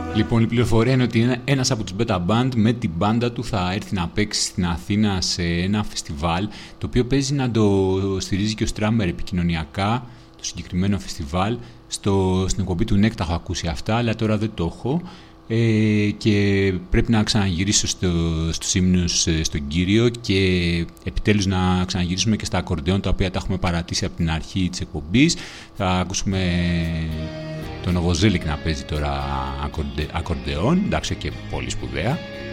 Λοιπόν, η πληροφορία είναι ότι ένας από τους Beta Band με την μπάντα του θα έρθει να παίξει στην Αθήνα σε ένα φεστιβάλ, το οποίο παίζει να το στηρίζει και ο Στράμερ επικοινωνιακά, το συγκεκριμένο φεστιβάλ. Στην εκπομπή του NEC τα έχω ακούσει αυτά, αλλά τώρα δεν το έχω. Και πρέπει να ξαναγυρίσω στους ύμνους στον Κύριο και επιτέλους να ξαναγυρίσουμε και στα ακορντεόν, τα οποία τα έχουμε παρατήσει από την αρχή της εκπομπής. Θα ακούσουμε τον Οβοζέλικ να παίζει τώρα ακορντεόν, εντάξει, και πολύ σπουδαία.